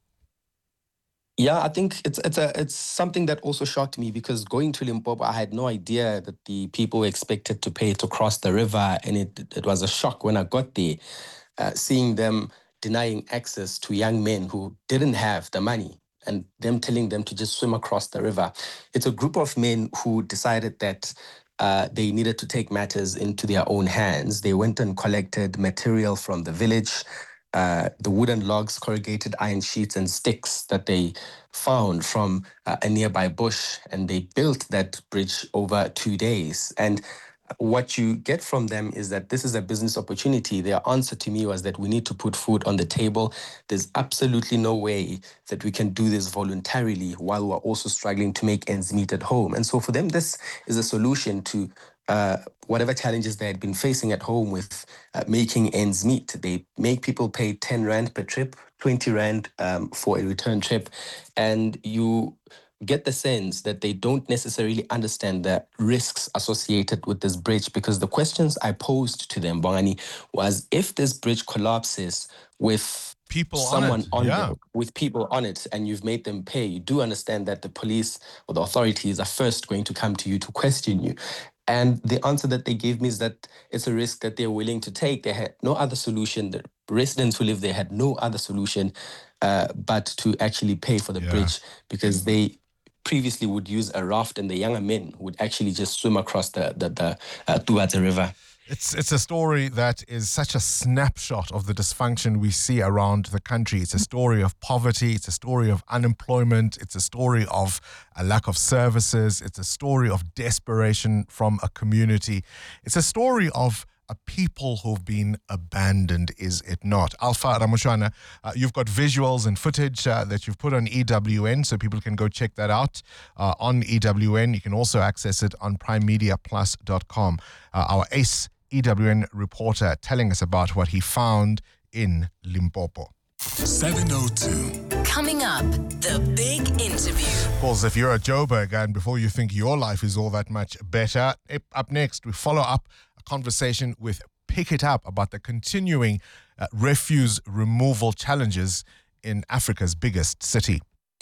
Yeah, I think it's it's a it's something that also shocked me, because going to Limpopo, I had no idea that the people were expected to pay to cross the river, and it it was a shock when I got there, uh, seeing them denying access to young men who didn't have the money and them telling them to just swim across the river. It's a group of men who decided that uh, they needed to take matters into their own hands. They went and collected material from the village, uh, the wooden logs, corrugated iron sheets and sticks that they found from uh, a nearby bush, and they built that bridge over two days. And what you get from them is that this is a business opportunity. Their answer to me was that we need to put food on the table. There's absolutely no way that we can do this voluntarily while we're also struggling to make ends meet at home. And so for them, this is a solution to uh, whatever challenges they had been facing at home with uh, making ends meet. They make people pay ten rand per trip, twenty rand um, for a return trip. And you get the sense that they don't necessarily understand the risks associated with this bridge, because the questions I posed to them, Bongani, was if this bridge collapses with people someone on it, on yeah. the, with people on it, and you've made them pay, you do understand that the police or the authorities are first going to come to you to question you. And the answer that they gave me is that it's a risk that they're willing to take. They had no other solution. The residents who live there had no other solution uh, but to actually pay for the Yeah. bridge, because they previously would use a raft, and the younger men would actually just swim across the the, the uh, Tuatse River. It's it's a story that is such a snapshot of the dysfunction we see around the country. It's a story of poverty. It's a story of unemployment. It's a story of a lack of services. It's a story of desperation from a community. It's a story of a people who've been abandoned, is it not? Alpha Ramushwana, uh, you've got visuals and footage uh, that you've put on E W N, so people can go check that out uh, on E W N. You can also access it on prime media plus dot com. Uh, our ace E W N reporter telling us about what he found in Limpopo. seven oh two. Coming up, the big interview. Of course, if you're a Joburg and before you think your life is all that much better, up next we follow up a conversation with Pick It Up about the continuing uh, refuse removal challenges in Africa's biggest city.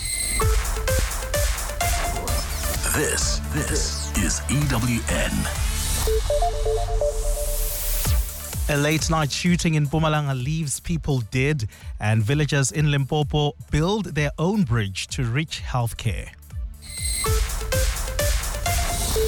This, this is E W N. A late-night shooting in Mpumalanga leaves people dead, and villagers in Limpopo build their own bridge to reach healthcare.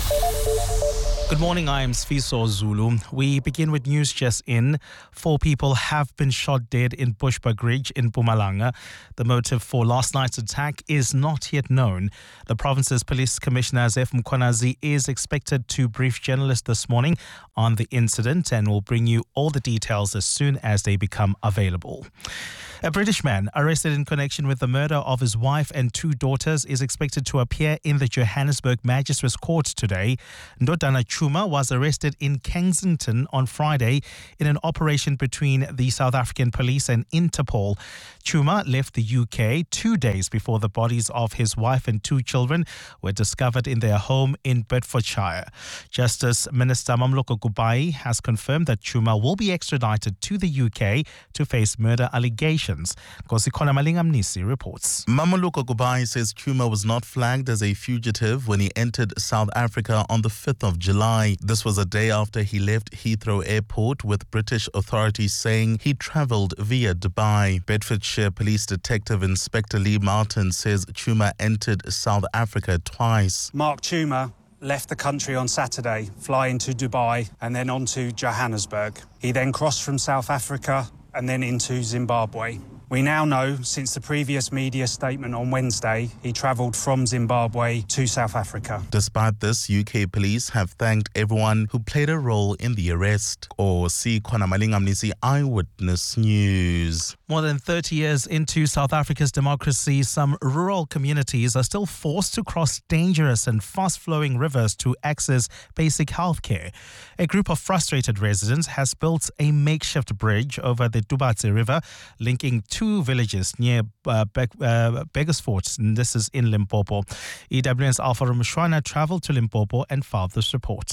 Good morning, I am Sfiso Zulu. We begin with news just in. Four people have been shot dead in Bushbuck Ridge in Mpumalanga. The motive for last night's attack is not yet known. The province's police commissioner, Zef Mkhwanazi, is expected to brief journalists this morning on the incident and will bring you all the details as soon as they become available. A British man arrested in connection with the murder of his wife and two daughters is expected to appear in the Johannesburg Magistrates Court today. Ndodana Chuma was arrested in Kensington on Friday in an operation between the South African police and Interpol. Chuma left the U K two days before the bodies of his wife and two children were discovered in their home in Bedfordshire. Justice Minister Mamloko Kubai has confirmed that Chuma will be extradited to the U K to face murder allegations. Kosikona Malingamnisi reports. Mamloko Kubai says Chuma was not flagged as a fugitive when he entered South Africa on the fifth of July. This was a day after he left Heathrow Airport, with British authorities saying he travelled via Dubai. Bedfordshire Police Detective Inspector Lee Martin says Chuma entered South Africa twice. Mark Chuma left the country on Saturday, flying to Dubai and then on to Johannesburg. He then crossed from South Africa and then into Zimbabwe. We now know, since the previous media statement on Wednesday, he travelled from Zimbabwe to South Africa. Despite this, U K police have thanked everyone who played a role in the arrest. Or see Kona Malingamnisi, Eyewitness News. More than thirty years into South Africa's democracy, some rural communities are still forced to cross dangerous and fast-flowing rivers to access basic health care. A group of frustrated residents has built a makeshift bridge over the Dubatse River, linking two Two villages near uh, Be- uh, Beggersfort, and this is in Limpopo. E W N's Alpha Ramshwana travelled to Limpopo and filed this report.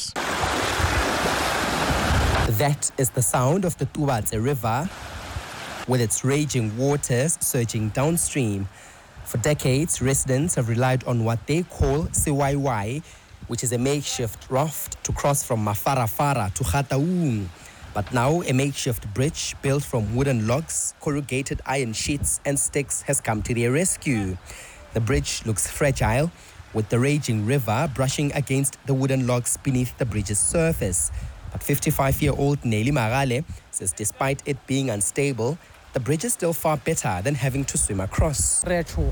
That is the sound of the Dubatse River, with its raging waters surging downstream. For decades, residents have relied on what they call C Y Y, which is a makeshift raft to cross from Mafarafara to Gataung. But now a makeshift bridge built from wooden logs, corrugated iron sheets and sticks has come to their rescue. The bridge looks fragile, with the raging river brushing against the wooden logs beneath the bridge's surface. But fifty-five-year-old Nelly Marale says despite it being unstable, the bridge is still far better than having to swim across.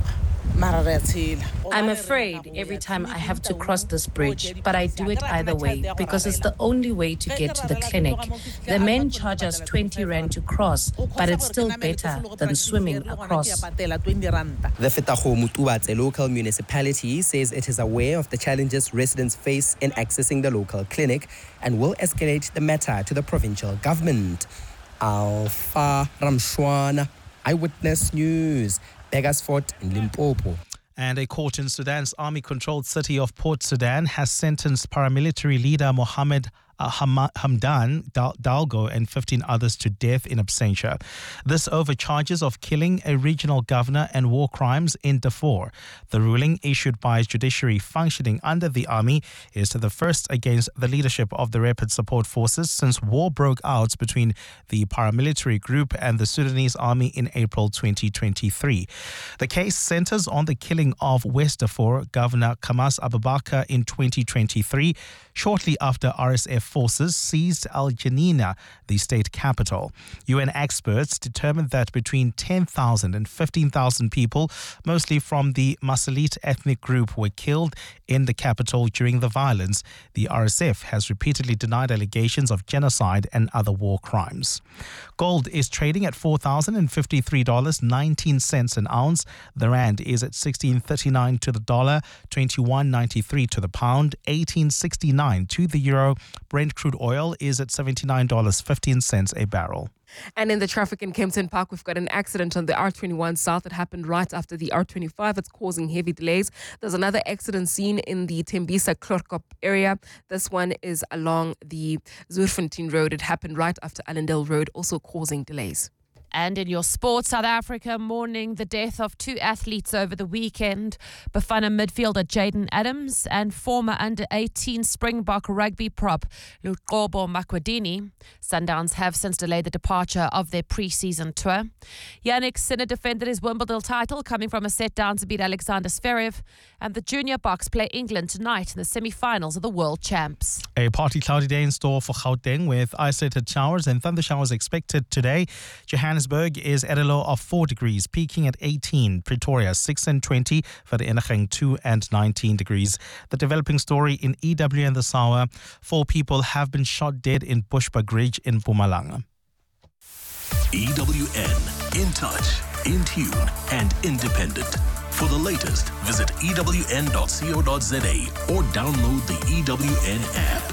I'm afraid every time I have to cross this bridge, but I do it either way because it's the only way to get to the clinic. The men charge us twenty rand to cross, but it's still better than swimming across. The Fethago Dubatse local municipality says it is aware of the challenges residents face in accessing the local clinic and will escalate the matter to the provincial government. Alpha Ramshwana, Eyewitness News, Beggersfort in Limpopo. And a court in Sudan's army-controlled city of Port Sudan has sentenced paramilitary leader Mohammed Uh, Ham- Hamdan Dal- Dalgo and fifteen others to death in absentia. This over charges of killing a regional governor and war crimes in Darfur. The ruling, issued by a judiciary functioning under the army, is the first against the leadership of the Rapid Support Forces since war broke out between the paramilitary group and the Sudanese army in April twenty twenty-three. The case centers on the killing of West Darfur Governor Kamas Abubakar in twenty twenty-three, shortly after R S F forces seized Al Janina, the state capital. U N experts determined that between ten thousand and fifteen thousand people, mostly from the Masalit ethnic group, were killed in the capital during the violence. The R S F has repeatedly denied allegations of genocide and other war crimes. Gold is trading at four thousand fifty-three dollars and nineteen cents an ounce. The rand is at sixteen thirty-nine to the dollar, twenty-one ninety-three to the pound, eighteen sixty-nine to the euro. Brent crude oil is at seventy-nine dollars and fifteen cents a barrel. And in the traffic in Kempton Park, we've got an accident on the R twenty-one South that happened right after the R twenty-five. It's causing heavy delays. There's another accident seen in the Tembisa Klorkop area. This one is along the Zurfontein Road. It happened right after Allendale Road, also causing delays. And in your sports, South Africa mourning the death of two athletes over the weekend. Bafana midfielder Jaden Adams and former under eighteen Springbok rugby prop Luqobo Makwadini. Sundowns have since delayed the departure of their pre-season tour. Yannick Sinner defended his Wimbledon title, coming from a set down to beat Alexander Zverev. And the junior Bucks play England tonight in the semi-finals of the World Champs. A partly cloudy day in store for Gauteng with isolated showers and thunder showers expected today. Johannesburg is at a low of four degrees, peaking at eighteen. Pretoria six and twenty. Vereeniging two and nineteen degrees. The developing story in E W and the Sawa. Four people have been shot dead in Bushbuck Ridge in Mpumalanga. E W N, in touch, in tune and independent. For the latest, visit E W N dot co dot za or download the E W N app.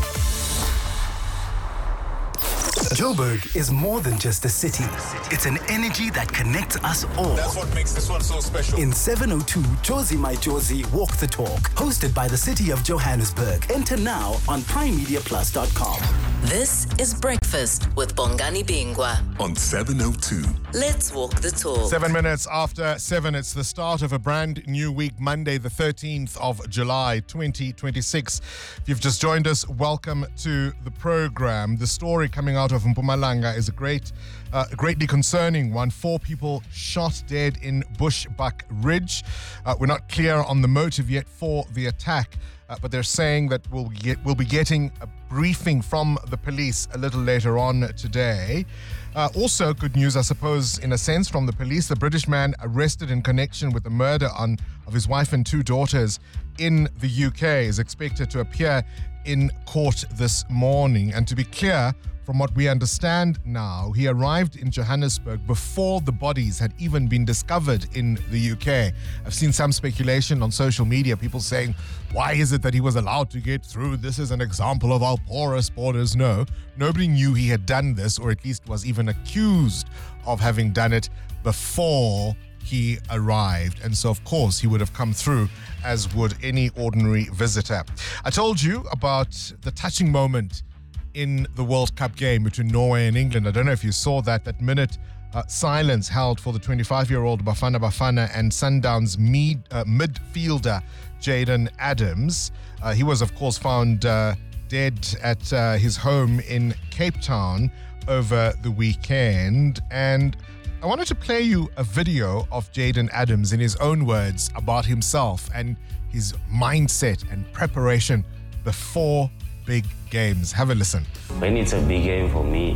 Joburg is more than just a city. It's an energy that connects us all. That's what makes this one so special. In seven oh two, Jozi My Jozi Walk the Talk, hosted by the City of Johannesburg. Enter now on prime media plus dot com. This is Breakfast with Bongani Bingwa on seven oh two. Let's walk the talk. Seven minutes after seven, it's the start of a brand new week, Monday, the thirteenth of July, twenty twenty-six. If you've just joined us, welcome to the program. The story coming out of Mpumalanga is a great, uh, greatly concerning one. Four people shot dead in Bushbuck Ridge. Uh, we're not clear on the motive yet for the attack, uh, but they're saying that we'll get, we'll be getting a briefing from the police a little later on today. Uh, also, good news, I suppose, in a sense, from the police. The British man arrested in connection with the murder on, of his wife and two daughters in the U K is expected to appear in court this morning. And to be clear, from what we understand now, he arrived in Johannesburg before the bodies had even been discovered in the U K. I've seen some speculation on social media, people saying, why is it that he was allowed to get through? This is an example of our porous borders. No, nobody knew he had done this, or at least was even accused of having done it before he arrived. And so, of course, he would have come through as would any ordinary visitor. I told you about the touching moment in the World Cup game between Norway and England. I don't know if you saw that, that minute uh, silence held for the twenty-five-year-old Bafana Bafana and Sundowns mid, uh, midfielder Jaden Adams. Uh, he was, of course, found uh, dead at uh, his home in Cape Town over the weekend. And I wanted to play you a video of Jaden Adams in his own words about himself and his mindset and preparation before big games. Have a listen. When it's a big game for me,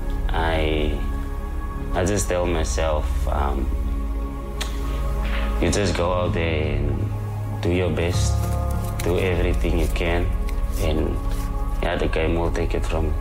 I I just tell myself, um, you just go out there and do your best, do everything you can, and yeah, the game will take it from.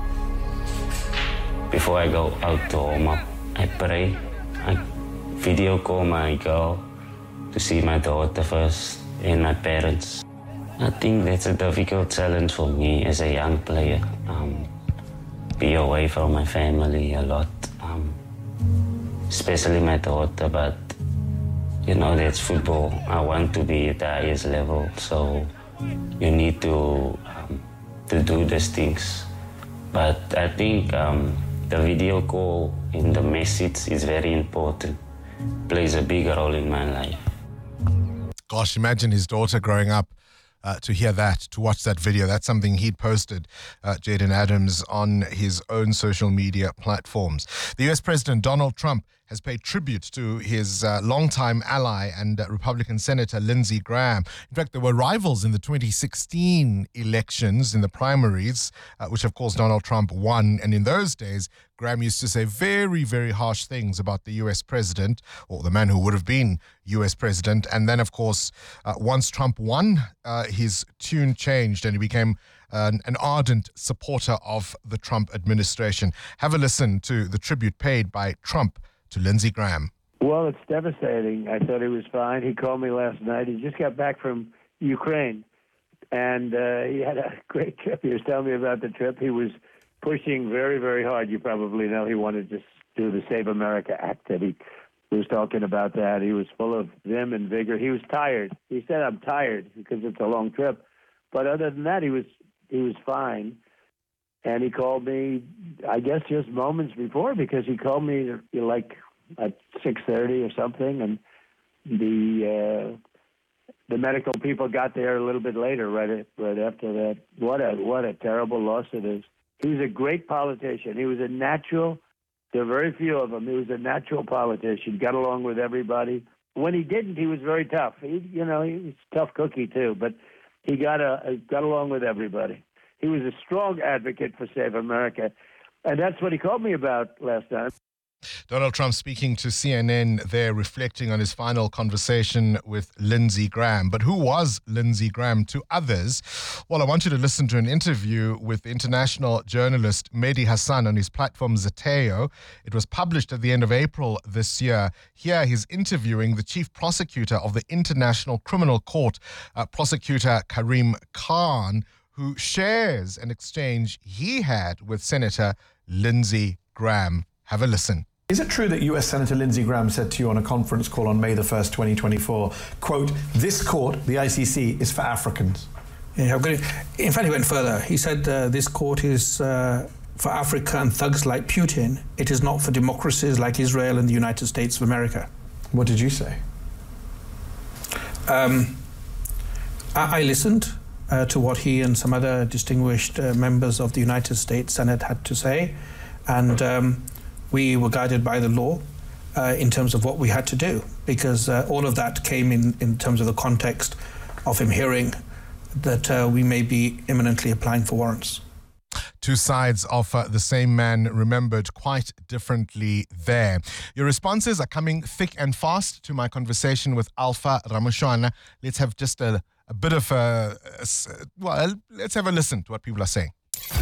Before I go out to warm up, I pray. I video call my girl to see my daughter first and my parents. I think that's a difficult challenge for me as a young player. Um, be away from my family a lot, um, especially my daughter, but you know, that's football. I want to be at the highest level, so you need to, um, to do these things. But I think um, the video call and the message is very important, plays a big role in my life. Gosh, imagine his daughter growing up Uh, to hear that, to watch that video. That's something he'd posted, uh, Jaden Adams, on his own social media platforms. The U S President Donald Trump has paid tribute to his uh, longtime ally and uh, Republican Senator Lindsey Graham. In fact, there were rivals in the twenty sixteen elections, in the primaries, uh, which of course Donald Trump won. And in those days, Graham used to say very, very harsh things about the U S president, or the man who would have been U S president. And then, of course, uh, once Trump won, uh, his tune changed and he became an, an ardent supporter of the Trump administration. Have a listen to the tribute paid by Trump to Lindsey Graham. Well, it's devastating. I thought he was fine. He called me last night. He just got back from Ukraine, and uh, he had a great trip. He was telling me about the trip. He was pushing very, very hard. You probably know he wanted to do the Save America Act. That he was talking about that. He was full of vim and vigor. He was tired. He said, "I'm tired," because it's a long trip. But other than that, he was he was fine. And he called me, I guess, just moments before, because he called me like at six thirty or something, and the uh, the medical people got there a little bit later, right right after that. What a what a terrible loss it is. He was a great politician. He was a natural. There are very few of them. He was a natural politician. Got along with everybody. When he didn't, he was very tough. He, you know, he was a tough cookie too, but he got a got along with everybody. He was a strong advocate for Save America, and that's what he called me about last time. Donald Trump speaking to C N N there, reflecting on his final conversation with Lindsey Graham. But who was Lindsey Graham to others? Well, I want you to listen to an interview with international journalist Mehdi Hasan on his platform Zeteo. It was published at the end of April this year. Here he's interviewing the chief prosecutor of the International Criminal Court, uh, Prosecutor Karim Khan, who shares an exchange he had with Senator Lindsey Graham. Have a listen. Is it true that U S Senator Lindsey Graham said to you on a conference call on May the first, twenty twenty-four, quote, "This court, the I C C, is for Africans"? Yeah, I'm going to, in fact, he went further. He said uh, this court is uh, for Africa and thugs like Putin. It is not for democracies like Israel and the United States of America. What did you say? Um, I, I listened uh, to what he and some other distinguished uh, members of the United States Senate had to say, and um, we were guided by the law uh, in terms of what we had to do, because uh, all of that came in, in terms of the context of him hearing that uh, we may be imminently applying for warrants. Two sides of uh, the same man, remembered quite differently there. Your responses are coming thick and fast to my conversation with Alpha Ramoshwana. Let's have just a, a bit of a, a, well, let's have a listen to what people are saying.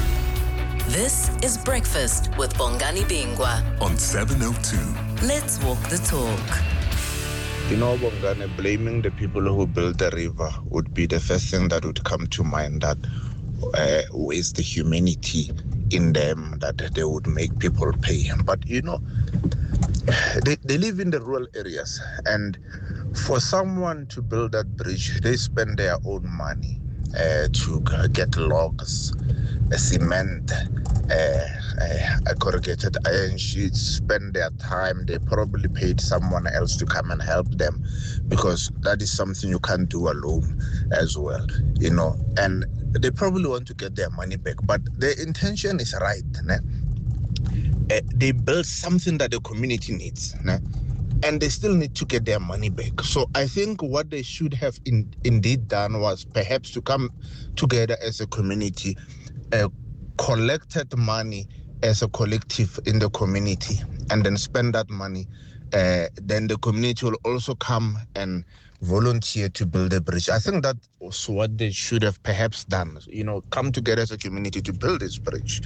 This is Breakfast with Bongani Bingwa on seven oh two. Let's walk the talk. You know, Bongani, blaming the people who built the river would be the first thing that would come to mind, that uh, is the humanity in them that they would make people pay. But, you know, they, they live in the rural areas, and for someone to build that bridge, they spend their own money uh, to get logs, uh, cement, uh, uh, corrugated iron sheets, spend their time. They probably paid someone else to come and help them, because that is something you can't do alone as well, you know. And they probably want to get their money back, but their intention is right. Né? Uh, they built something that the community needs, né? And they still need to get their money back. So I think what they should have in, indeed done was perhaps to come together as a community, uh, collected money as a collective in the community, and then spend that money. Uh, then the community will also come and volunteer to build a bridge. I think that was what they should have perhaps done, you know, come together as a community to build this bridge.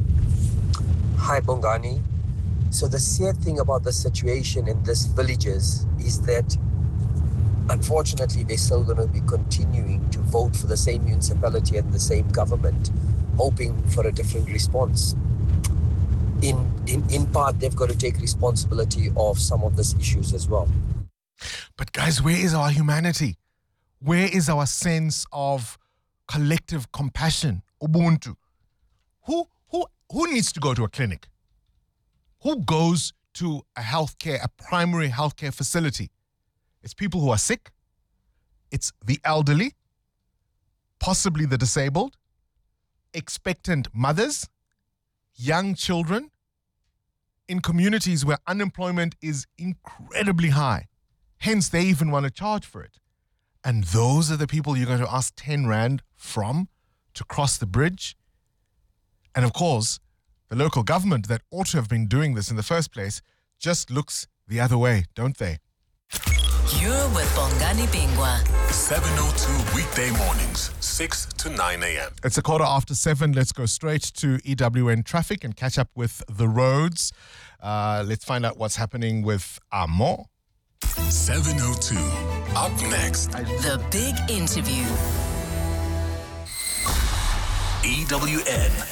Hi, Bongani. So the sad thing about the situation in these villages is that, unfortunately, they're still going to be continuing to vote for the same municipality and the same government, hoping for a different response. In, in, in part, they've got to take responsibility of some of these issues as well. But guys, where is our humanity? Where is our sense of collective compassion, Ubuntu? Who, who, who needs to go to a clinic? Who goes to a healthcare, a primary healthcare facility? It's people who are sick. It's the elderly, possibly the disabled, expectant mothers, young children, in communities where unemployment is incredibly high. Hence, they even want to charge for it. And those are the people you're going to ask ten rand from to cross the bridge. And of course, the local government that ought to have been doing this in the first place just looks the other way, don't they? You're with Bongani Bingwa. seven oh two weekday mornings, six to nine a.m. It's a quarter after seven. Let's go straight to E W N traffic and catch up with the roads. Uh, let's find out what's happening with Amo. seven oh two. Up next. The big interview. E W N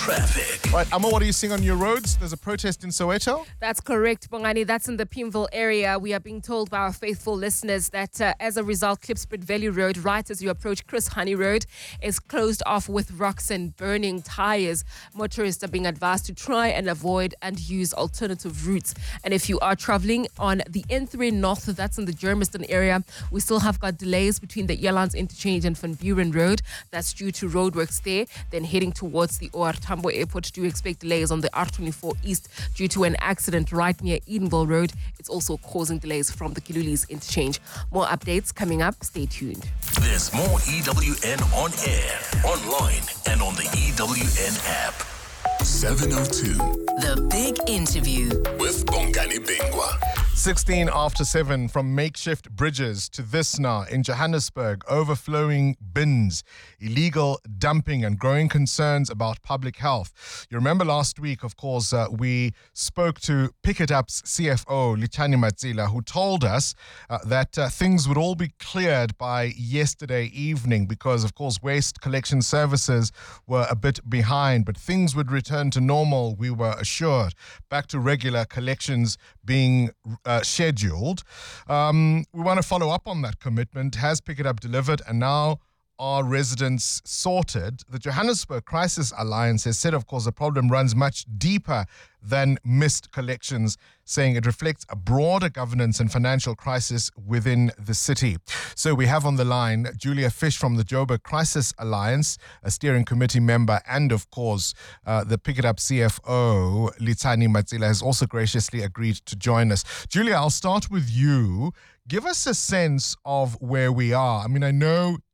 traffic. Right, Amma, what are you seeing on your roads? There's a protest in Soweto? That's correct, Bongani. That's in the Pimville area. We are being told by our faithful listeners that uh, as a result, Klipspruit Valley Road, right as you approach Chris Honey Road, is closed off with rocks and burning tires. Motorists are being advised to try and avoid and use alternative routes. And if you are traveling on the N three North, that's in the Germiston area, we still have got delays between the Elands Interchange and Van Buren Road. That's due to roadworks there. Then heading towards the O R Tambo Airport, do expect delays on the R twenty-four East due to an accident right near Edenville Road. It's also causing delays from the Kilulis Interchange. More updates coming up. Stay tuned. There's more E W N on air, online, and on the E W N app. seven oh two. The Big Interview with Bongani Bingwa. sixteen after seven, from makeshift bridges to this now in Johannesburg, overflowing bins, illegal dumping and growing concerns about public health. You remember last week, of course, uh, we spoke to Pick It Up's C F O, Lichani Matsila, who told us uh, that uh, things would all be cleared by yesterday evening because, of course, waste collection services were a bit behind, but things would return to normal, we were assured, back to regular collections being uh, scheduled. Um, we want to follow up on that commitment. Has Pick It Up delivered? And now are residents sorted? The Johannesburg Crisis Alliance has said, of course, the problem runs much deeper than missed collections, saying it reflects a broader governance and financial crisis within the city. So we have on the line Julia Fish from the Joburg Crisis Alliance, a steering committee member, and of course, uh, the Pick It Up C F O, Lichani Matsila, has also graciously agreed to join us. Julia, I'll start with you. Give us a sense of where we are. I mean, I know